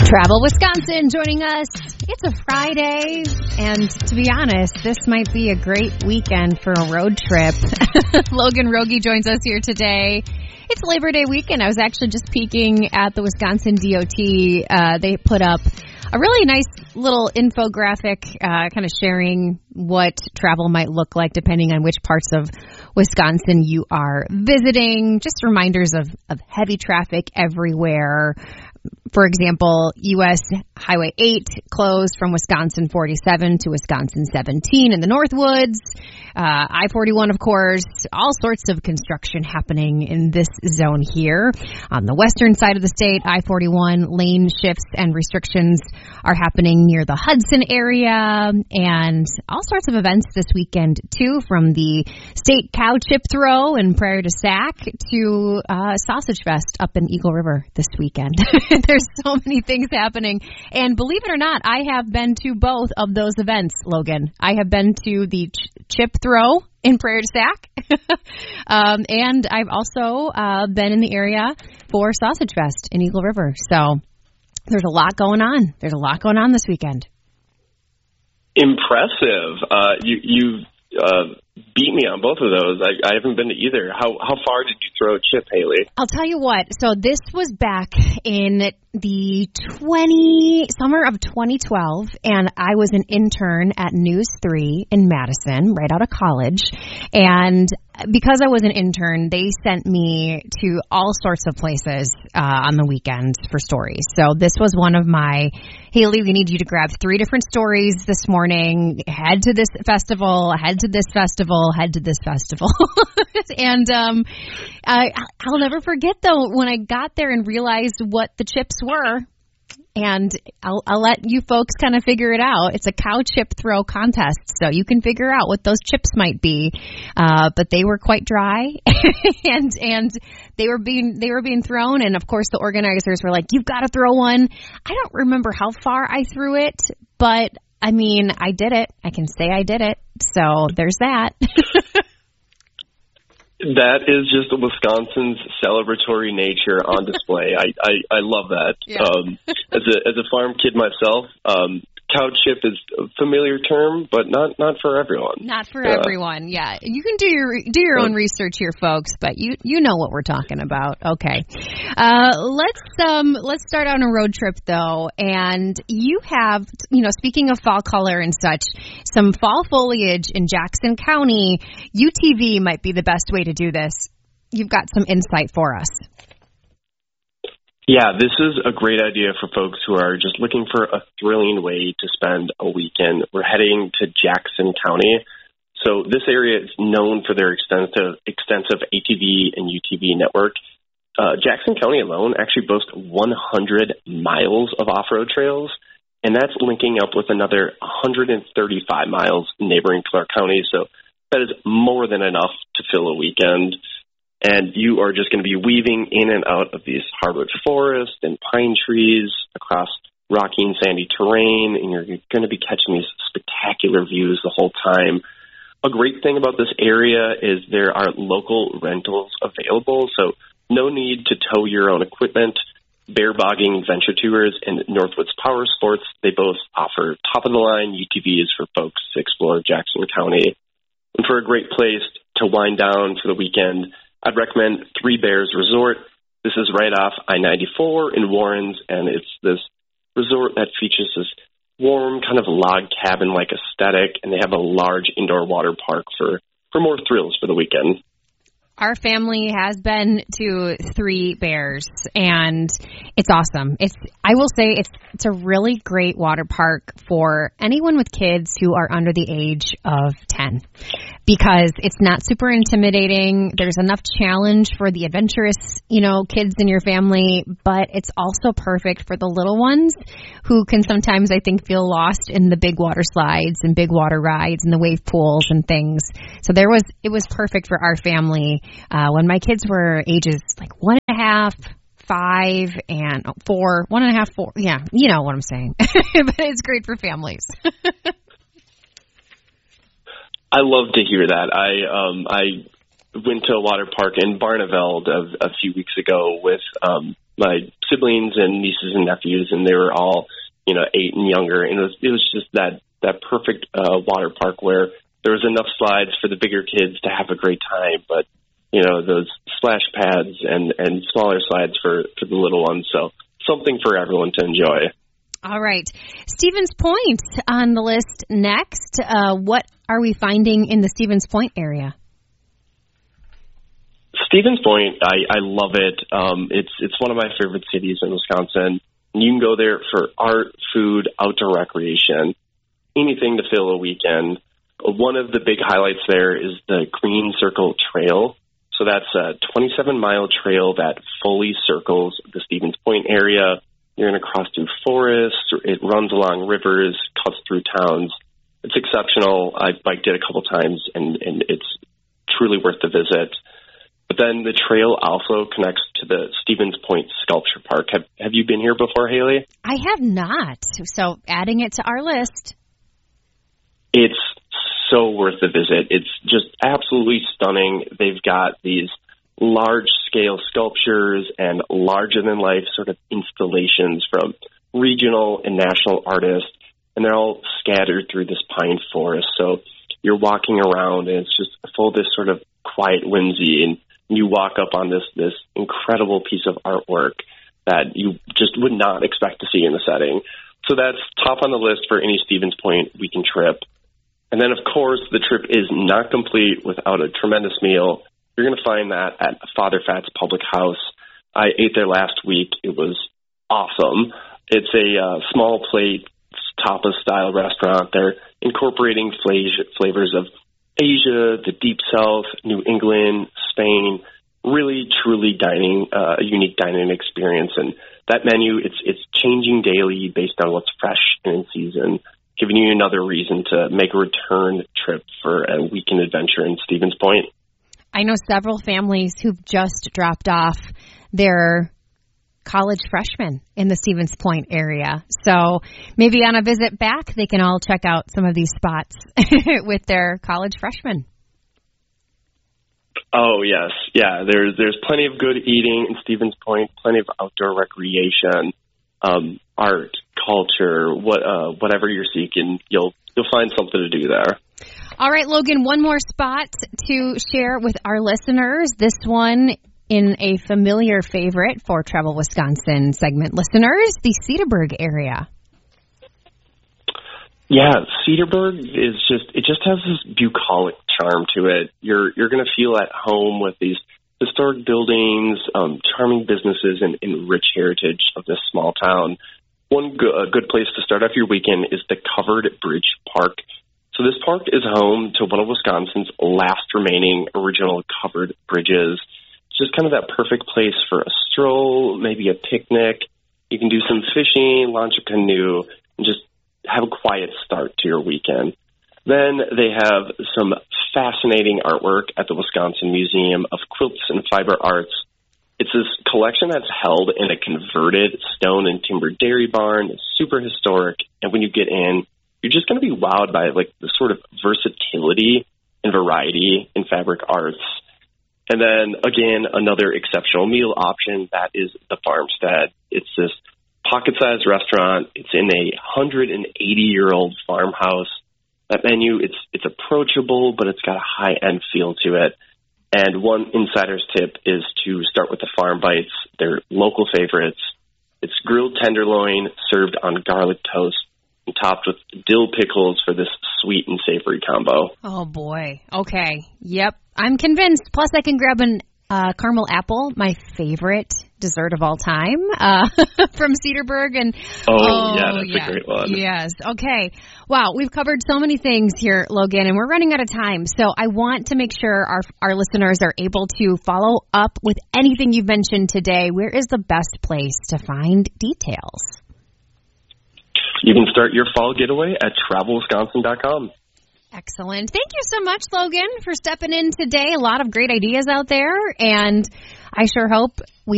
Travel Wisconsin joining us. It's a Friday, and to be honest, this might be a great weekend for a road trip. Logan Rogie joins us here today. It's Labor Day weekend. I was actually just peeking at the Wisconsin DOT. They put up a really nice little infographic kind of sharing what travel might look like depending on which parts of Wisconsin you are visiting. Just reminders of heavy traffic everywhere. For example, U.S. Highway 8 closed from Wisconsin 47 to Wisconsin 17 in the Northwoods. I-41, of course, all sorts of construction happening in this zone here. On the western side of the state, I-41 lane shifts and restrictions are happening near the Hudson area, and all sorts of events this weekend, too, from the state cow chip throw in Prairie du Sac to Sausage Fest up in Eagle River this weekend. There's so many things happening, and believe it or not, I have been to both of those events, Logan. I have been to the chip throw in Prairie du Sac, and I've also been in the area for Sausage Fest in Eagle River. So there's a lot going on. There's a lot going on this weekend. Impressive. You beat me on both of those. I haven't been to either. How far did you throw a chip, Haley? I'll tell you what. So this was back in the summer of 2012, and I was an intern at News 3 in Madison, right out of college. And because I was an intern, they sent me to all sorts of places on the weekends for stories. So this was one of my, Haley, we need you to grab 3 different stories this morning, head to this festival, head to this festival, head to this festival. And I'll never forget, though, when I got there and realized what the chips were. And I'll let you folks kind of figure it out. It's a cow chip throw contest, so you can figure out what those chips might be. But they were quite dry, and they were being thrown. And of course, the organizers were like, "You've got to throw one." I don't remember how far I threw it, but I mean, I did it. I can say I did it. So there's that. That is just Wisconsin's celebratory nature on display. I love that. Yeah. As a farm kid myself, cow chip is a familiar term, but not for everyone. Not for everyone. Yeah, you can do your own research here, folks. But you know what we're talking about. Okay, let's start on a road trip though. And you have, speaking of fall color and such, some fall foliage in Jackson County. UTV might be the best way to do this. You've got some insight for us. Yeah, this is a great idea for folks who are just looking for a thrilling way to spend a weekend. We're heading to Jackson County. So this area is known for their extensive ATV and UTV network. Jackson County alone actually boasts 100 miles of off-road trails, and that's linking up with another 135 miles neighboring Clark County. So that is more than enough to fill a weekend. And you are just going to be weaving in and out of these hardwood forests and pine trees across rocky and sandy terrain, and you're going to be catching these spectacular views the whole time. A great thing about this area is there are local rentals available, so no need to tow your own equipment. Bear Bogging Adventure Tours and Northwoods Power Sports, they both offer top-of-the-line UTVs for folks to explore Jackson County. And for a great place to wind down for the weekend, I'd recommend Three Bears Resort. This is right off I-94 in Warrens, and it's this resort that features this warm kind of log cabin-like aesthetic, and they have a large indoor water park for more thrills for the weekend. Our family has been to Three Bears, and it's awesome. I will say it's a really great water park for anyone with kids who are under the age of 10, because it's not super intimidating. There's enough challenge for the adventurous, kids in your family, but it's also perfect for the little ones who can sometimes, I think, feel lost in the big water slides and big water rides and the wave pools and things. So it was perfect for our family. When my kids were ages like 1.5, 5, and 4, 1.5, 4. Yeah, you know what I'm saying. But it's great for families. I love to hear that. I went to a water park in Barneveld a few weeks ago with my siblings and nieces and nephews, and they were all, 8 and younger. And it was just that perfect water park where there was enough slides for the bigger kids to have a great time, but those splash pads and smaller slides for the little ones. So something for everyone to enjoy. All right. Stevens Point on the list next. What are we finding in the Stevens Point area? Stevens Point, I love it. It's one of my favorite cities in Wisconsin. You can go there for art, food, outdoor recreation, anything to fill a weekend. One of the big highlights there is the Green Circle Trail. So that's a 27-mile trail that fully circles the Stevens Point area. You're going to cross through forests. It runs along rivers, cuts through towns. It's exceptional. I biked it a couple times, and it's truly worth the visit. But then the trail also connects to the Stevens Point Sculpture Park. Have you been here before, Haley? I have not. So adding it to our list. It's so worth the visit. It's just absolutely stunning. They've got these large-scale sculptures and larger-than-life sort of installations from regional and national artists, and they're all scattered through this pine forest. So you're walking around, and it's just full of this sort of quiet whimsy, and you walk up on this incredible piece of artwork that you just would not expect to see in the setting. So that's top on the list for any Stevens Point weekend trip. And then, of course, the trip is not complete without a tremendous meal. You're going to find that at Father Fat's Public House. I ate there last week. It was awesome. It's a small plate, tapas-style restaurant. They're incorporating flavors of Asia, the Deep South, New England, Spain. Really, truly a unique dining experience. And that menu, it's changing daily based on what's fresh and in season, giving you another reason to make a return trip for a weekend adventure in Stevens Point. I know several families who've just dropped off their college freshmen in the Stevens Point area. So maybe on a visit back, they can all check out some of these spots with their college freshmen. Oh, yes. Yeah, there's plenty of good eating in Stevens Point, plenty of outdoor recreation, art, culture, whatever you're seeking, you'll find something to do there. All right, Logan, one more spot to share with our listeners. This one in a familiar favorite for Travel Wisconsin segment listeners, the Cedarburg area. Yeah, Cedarburg just has this bucolic charm to it. You're going to feel at home with these historic buildings, charming businesses, and rich heritage of this small town. One good place to start off your weekend is the Covered Bridge Park. So this park is home to one of Wisconsin's last remaining original covered bridges. It's just kind of that perfect place for a stroll, maybe a picnic. You can do some fishing, launch a canoe, and just have a quiet start to your weekend. Then they have some fascinating artwork at the Wisconsin Museum of Quilts and Fiber Arts. It's this collection that's held in a converted stone and timber dairy barn. It's super historic, and when you get in, you're just going to be wowed by the sort of versatility and variety in fabric arts. And then, again, another exceptional meal option, that is the Farmstead. It's this pocket-sized restaurant. It's in a 180-year-old farmhouse. That menu, it's approachable, but it's got a high-end feel to it. And one insider's tip is to start with the Farm Bites. They're local favorites. It's grilled tenderloin served on garlic toast and topped with dill pickles for this sweet and savory combo. Oh, boy. Okay. Yep. I'm convinced. Plus, I can grab an caramel apple, my favorite dessert of all time, from Cedarburg. And that's a great one. Yes. Okay. Wow. We've covered so many things here, Logan, and we're running out of time. So I want to make sure our listeners are able to follow up with anything you've mentioned today. Where is the best place to find details? You can start your fall getaway at travelwisconsin.com. Excellent. Thank you so much, Logan, for stepping in today. A lot of great ideas out there, and I sure hope we